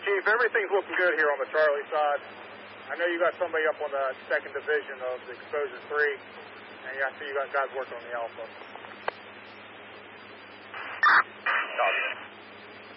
Chief, everything's looking good here on the Charlie side. I know you got somebody up on the second division of the Exposure 3, and I see you got guys working on the Alpha.